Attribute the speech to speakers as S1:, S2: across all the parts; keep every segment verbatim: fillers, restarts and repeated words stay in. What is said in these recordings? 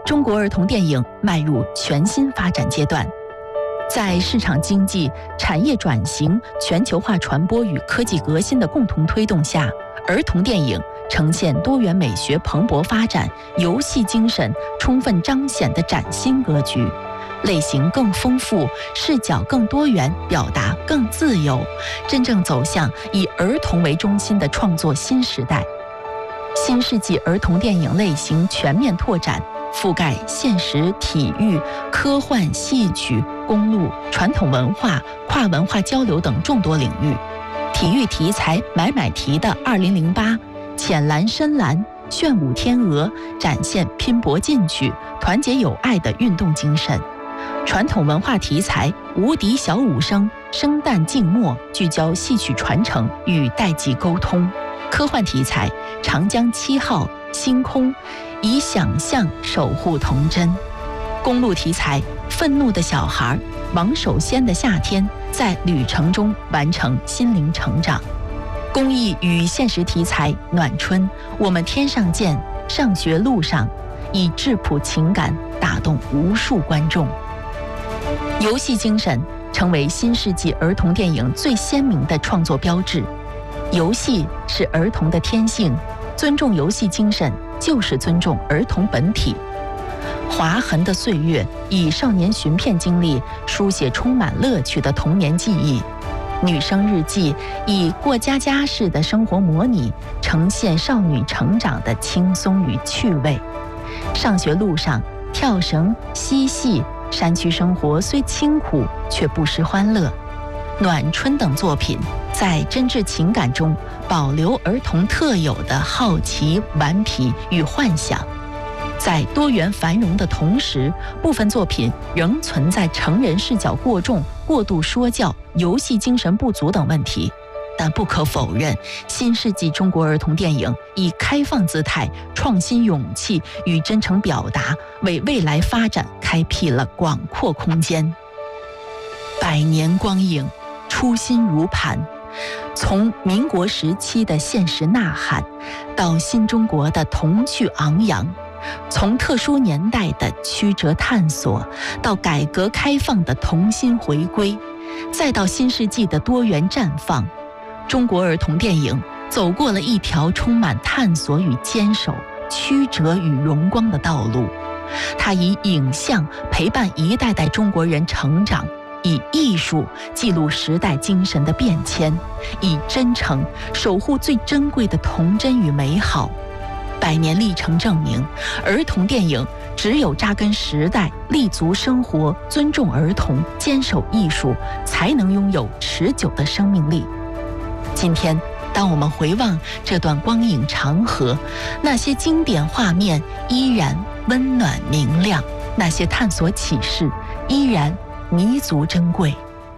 S1: 中国儿童电影迈入全新发展阶段。在市场经济、产业转型、全球化传播与科技革新的共同推动下，儿童电影呈现多元美学蓬勃发展、游戏精神充分彰显的崭新格局。类型更丰富，视角更多元，表达更自由，真正走向以儿童为中心的创作新时代。新世纪儿童电影类型全面拓展，覆盖现实、体育、科幻、戏曲、公路、传统文化、跨文化交流等众多领域。体育题材买买提的二零零八、浅蓝深蓝、炫舞天鹅展现拼搏进取、团结友爱的运动精神。传统文化题材无敌小武生、生旦净末聚焦戏曲传承与代际沟通。科幻题材长江七号、星空以想象守护童真。公路题材愤怒的小孩、王守先的夏天在旅程中完成心灵成长。公益与现实题材暖春、我们天上见、上学路上以质朴情感打动无数观众。游戏精神成为新世纪儿童电影最鲜明的创作标志。游戏是儿童的天性，尊重游戏精神就是尊重儿童本体。划痕的岁月以少年寻片经历书写充满乐趣的童年记忆。女生日记以过家家式的生活模拟呈现少女成长的轻松与趣味。上学路上跳绳、嬉戏，山区生活虽清苦却不失欢乐。暖春等作品在真挚情感中保留儿童特有的好奇、顽皮与幻想。在多元繁荣的同时，部分作品仍存在成人视角过重、过度说教、游戏精神不足等问题。但不可否认，新世纪中国儿童电影以开放姿态、创新勇气与真诚表达，为未来发展开辟了广阔空间。百年光影，初心如磐。从民国时期的现实呐喊，到新中国的童趣昂扬；从特殊年代的曲折探索，到改革开放的童心回归，再到新世纪的多元绽放。中国儿童电影走过了一条充满探索与坚守、曲折与荣光的道路。它以影像陪伴一代代中国人成长，以艺术记录时代精神的变迁，以真诚守护最珍贵的童真与美好。百年历程证明，儿童电影只有扎根时代、立足生活、尊重儿童、坚守艺术，才能拥有持久的生命力。今天，当我们回望这段光影长河，那些经典画面依然温暖明亮，那些探索启示依然弥足珍贵。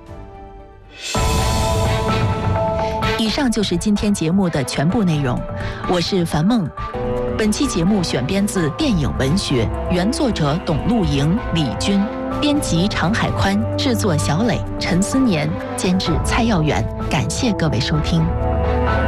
S1: 以上就是今天节目的全部内容，我是樊梦。本期节目选编自电影文学，原作者董露莹、李军，编辑常海宽，制作小磊、陈思年，监制蔡耀远。感谢各位收听。